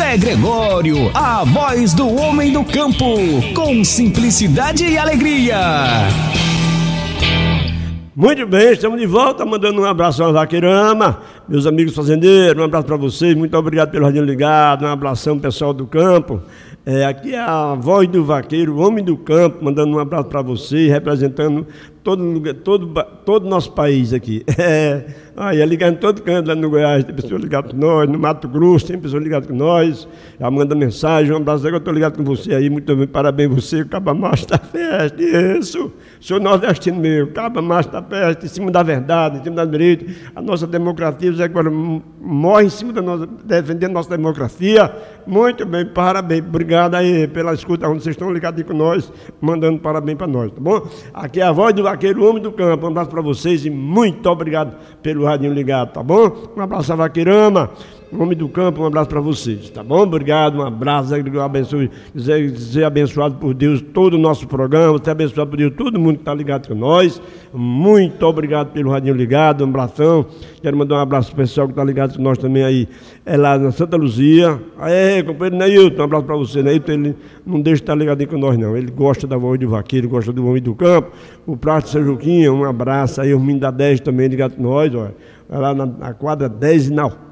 Zé Gregório, a voz do homem do campo, com simplicidade e alegria. Muito bem, estamos de volta, mandando um abraço ao Vaqueirama, meus amigos fazendeiros, um abraço para vocês, muito obrigado pelo radinho ligado, um abração pessoal do campo. Aqui é a voz do vaqueiro, o homem do campo, mandando um abraço para vocês, representando todo o nosso país aqui. Aí ligando em todo canto, lá no Goiás, tem pessoas ligadas com nós, no Mato Grosso, tem pessoas ligadas com nós, já manda mensagem, um abraço, eu estou ligado com você aí, muito bem, parabéns você, o Caba Macho da Festa, isso, sou nordestino meu, Caba Macho da Festa, em cima da verdade, em cima da direita, a nossa democracia, o Zé agora morre em cima da nossa, defendendo a nossa democracia, muito bem, parabéns, obrigado aí pela escuta, onde vocês estão ligados aí com nós, mandando parabéns para nós, tá bom? Aqui é a voz do vaqueiro, o homem do campo, um abraço para vocês e muito obrigado pelo radinho ligado, tá bom? Um abraço a Vaqueirama, homem do campo, um abraço para vocês, tá bom? Obrigado, um abraço, abençoe, ser abençoado por Deus todo o nosso programa, ser abençoado por Deus todo mundo que está ligado com nós, muito obrigado pelo radinho ligado, um abração, quero mandar um abraço pro pessoal que está ligado com nós também aí, lá na Santa Luzia, aí, companheiro Neilton, um abraço para você, Neilton, ele não deixa de estar ligado aí com nós não, ele gosta da voz do vaqueiro, gosta do homem do campo, o Prato São Juquinha, um abraço aí, o menino da 10 também ligado com nós, ó, lá na quadra 10 e na